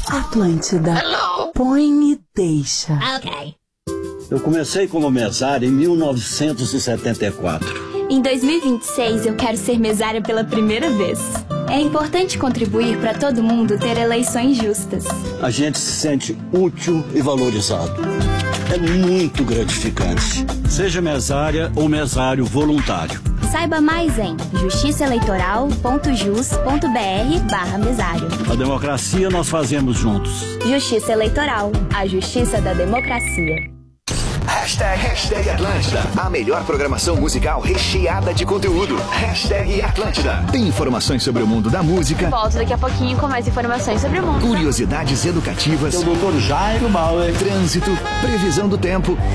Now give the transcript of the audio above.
Atlântida. Põe e deixa. Ok. Eu comecei como mesário em 1974. Em 2026 eu quero ser mesária pela primeira vez. É importante contribuir para todo mundo ter eleições justas. A gente se sente útil e valorizado. É muito gratificante. Seja mesária ou mesário voluntário. Saiba mais em justiçaeleitoral.jus.br/mesário. A democracia nós fazemos juntos. Justiça Eleitoral, a justiça da democracia. Hashtag Atlântida. A melhor programação musical recheada de conteúdo. Hashtag Atlântida. Tem informações sobre o mundo da música. Volto daqui a pouquinho com mais informações sobre o mundo. Curiosidades educativas. O Dr. Jairo Bauer. Trânsito, previsão do tempo